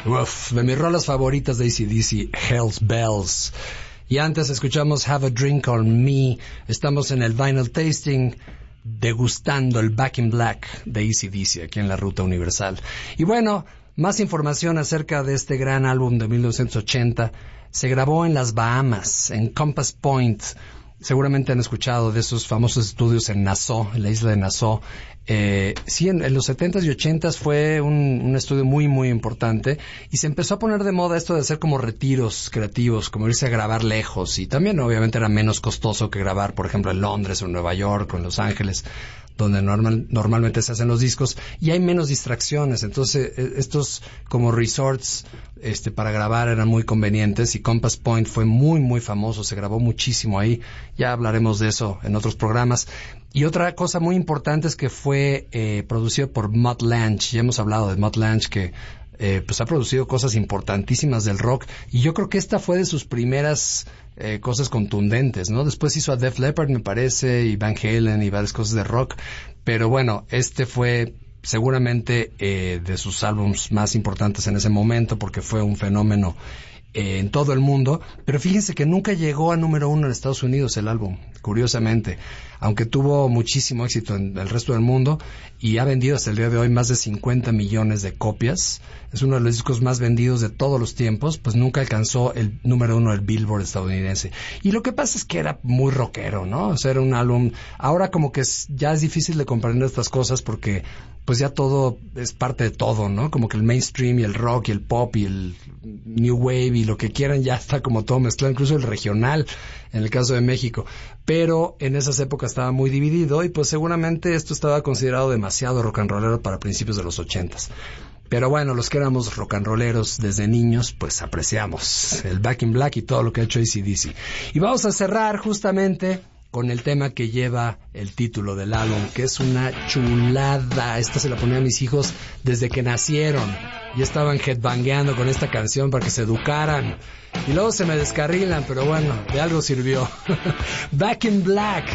Uf, de mis rolas favoritas de AC/DC, Hell's Bells. Y antes escuchamos Have a Drink on Me. Estamos en el Vinyl Tasting, degustando el Back in Black de AC/DC aquí en la Ruta Universal. Y bueno, más información acerca de este gran álbum de 1980. Se grabó en las Bahamas, en Compass Point. Seguramente han escuchado de esos famosos estudios en Nassau, en la isla de Nassau. Sí, en los 70s y 80s fue un estudio muy, muy importante, y se empezó a poner de moda esto de hacer como retiros creativos, como irse a grabar lejos, y también obviamente era menos costoso que grabar, por ejemplo, en Londres o en Nueva York o en Los Ángeles, donde normalmente se hacen los discos, y hay menos distracciones. Entonces estos como resorts para grabar eran muy convenientes, y Compass Point fue muy, muy famoso, se grabó muchísimo ahí. Ya hablaremos de eso en otros programas. Y otra cosa muy importante es que fue producido por Mutt Lange. Ya hemos hablado de Mutt Lange, que pues ha producido cosas importantísimas del rock, y yo creo que esta fue de sus primeras cosas contundentes, ¿no? Después hizo a Def Leppard, me parece, y Van Halen y varias cosas de rock, pero bueno, este fue seguramente de sus álbumes más importantes en ese momento, porque fue un fenómeno en todo el mundo. Pero fíjense que nunca llegó a número 1 en Estados Unidos el álbum, curiosamente, aunque tuvo muchísimo éxito en el resto del mundo, y ha vendido hasta el día de hoy más de 50 millones de copias. Es uno de los discos más vendidos de todos los tiempos, pues nunca alcanzó el número 1 del Billboard estadounidense. Y lo que pasa es que era muy rockero, ¿no? O sea, era un álbum. Ahora como que ya es difícil de comprender estas cosas, porque pues ya todo es parte de todo, ¿no? Como que el mainstream y el rock y el pop y el new wave y lo que quieran ya está como todo mezclado, incluso el regional, en el caso de México. Pero en esas épocas estaba muy dividido, y pues seguramente esto estaba considerado demasiado rock and rollero para principios de los 80s. Pero bueno, los que éramos rock and rolleros desde niños, pues apreciamos el Back in Black y todo lo que ha hecho AC/DC. Y vamos a cerrar justamente con el tema que lleva el título del álbum, que es una chulada. Esta se la ponía a mis hijos desde que nacieron. Ya estaban headbangueando con esta canción para que se educaran. Y luego se me descarrilan, pero bueno, de algo sirvió. Back in Black,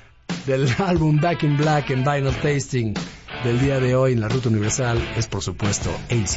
del álbum Back in Black en Vinyl Tasting del día de hoy en la Ruta Universal, es por supuesto AC.